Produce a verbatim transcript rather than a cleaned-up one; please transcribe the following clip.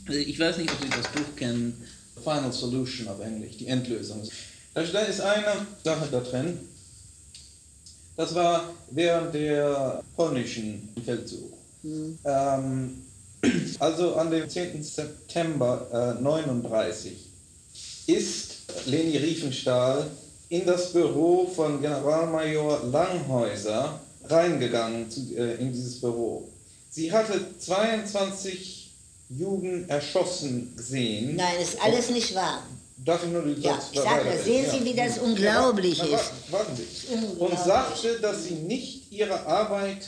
Ich weiß nicht, ob Sie das Buch kennen, Final Solution auf Englisch, die Endlösung. Da ist eine Sache da drin, das war während der polnischen Feldzug. Mhm. Ähm, also an dem zehnten September äh, neununddreißig ist Leni Riefenstahl in das Büro von Generalmajor Langhäuser reingegangen, zu, äh, in dieses Büro. Sie hatte zweiundzwanzig Juden erschossen gesehen. Nein, ist alles und, nicht wahr. Darf ich nur die ja, ich sage, sehen Sie, wie das unglaublich ja, ist. Warten Sie. Unglaublich. Und sagte, dass sie nicht ihre Arbeit